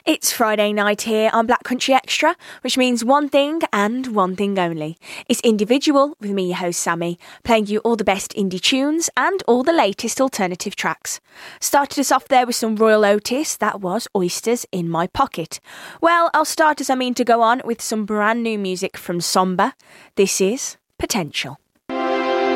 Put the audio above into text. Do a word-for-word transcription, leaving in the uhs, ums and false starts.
It's Friday night here on Black Country Extra, which means one thing and one thing only. It's Individual with me, your host Sammy, playing you all the best indie tunes and all the latest alternative tracks. Started us off there with some Royal Otis, that was Oysters in My Pocket. Well, I'll start as I mean to go on with some brand new music from Somber. This is Potential.